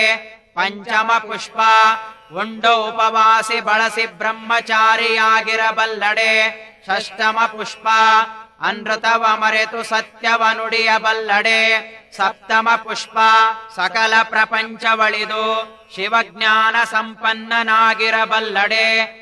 ಪಂಚಮ ಪುಷ್ಪ ಉಂಡು ಉಪವಾಸಿ ಬಳಸಿ ಬ್ರಹ್ಮಚಾರಿಯಾಗಿರಬಲ್ಲಡೆ. ಷಷ್ಠಮ ಪುಷ್ಪ ಅನೃತವ ಮರೆತು ಸತ್ಯವ ನುಡಿಯಬಲ್ಲಡೆ. ಸಪ್ತಮ ಪುಷ್ಪ ಸಕಲ ಪ್ರಪಂಚವಳಿದು ಶಿವಜ್ಞಾನ ಸಂಪನ್ನನಾಗಿರಬಲ್ಲಡೆ.